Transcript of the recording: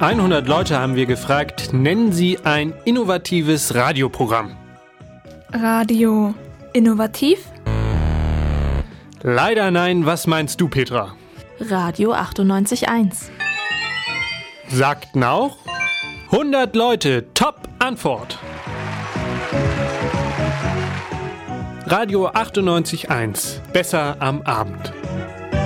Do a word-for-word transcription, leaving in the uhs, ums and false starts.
hundert Leute haben wir gefragt, nennen Sie ein innovatives Radioprogramm. Radio innovativ? Leider nein, was meinst du, Petra? Radio achtundneunzig Komma eins. Sagten auch hundert Leute, top Antwort. Radio achtundneunzig Komma eins, besser am Abend.